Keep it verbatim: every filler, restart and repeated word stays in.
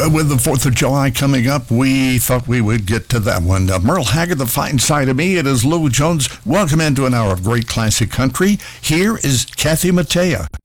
Well, with the fourth of July coming up, we thought we would get to that one. Uh, Merle Haggard, The Fine Side of Me. It is Lou Jones. Welcome into an hour of great classic country. Here is Kathy Mattea.